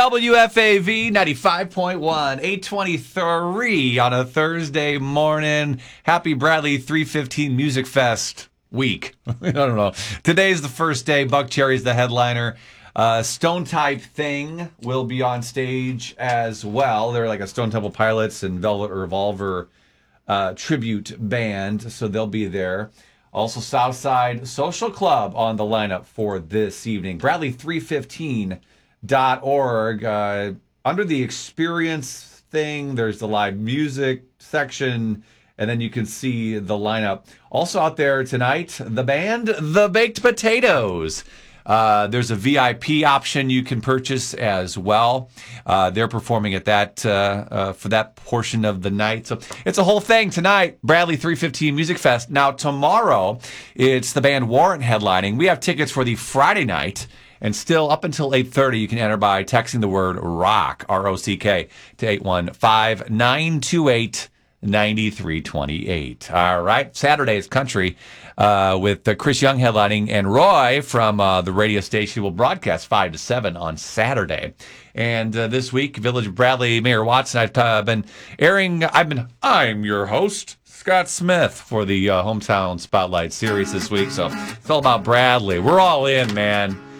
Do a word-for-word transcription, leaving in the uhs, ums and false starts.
W F A V ninety-five point one, eight twenty-three on a Thursday morning. Happy Bradley three fifteen Music Fest week. I don't know. Today's the first day. Buck Cherry's the headliner. Uh, Stone Type Thing will be on stage as well. They're like a Stone Temple Pilots and Velvet Revolver uh, tribute band, so they'll be there. Also, Southside Social Club on the lineup for this evening. Bradley three fifteen dot org. Uh, under the experience thing, there's the live music section, and then you can see the lineup. Also out there tonight, the band, The Baked Potatoes. Uh, there's a V I P option you can purchase as well. Uh, they're performing at that uh, uh, for that portion of the night. So it's a whole thing tonight. Bradley three fifteen Music Fest. Now tomorrow, it's the band Warrant headlining. We have tickets for the Friday night. And still, up until eight thirty, you can enter by texting the word ROCK, R O C K, to eight one five, nine two eight, nine three two eight. All right, Saturday's Country uh, with uh, Chris Young headlining, and Roy from uh, the radio station will broadcast five to seven on Saturday. And uh, this week, Village of Bradley, Mayor Watson, I've uh, been airing, I've been, I'm your host, Scott Smith, for the uh, Hometown Spotlight series this week. So it's all about Bradley. We're all in, man.